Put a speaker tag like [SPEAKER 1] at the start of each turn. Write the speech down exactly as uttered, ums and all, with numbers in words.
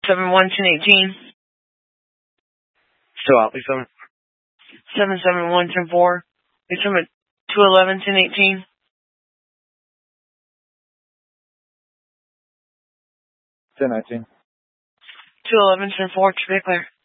[SPEAKER 1] seven one ten eighteen.
[SPEAKER 2] Still out, Lisa.
[SPEAKER 1] seven seven one ten four. Lisa, two eleven ten eighteen.
[SPEAKER 2] ten nineteen.
[SPEAKER 1] two eleven ten four, to be clear.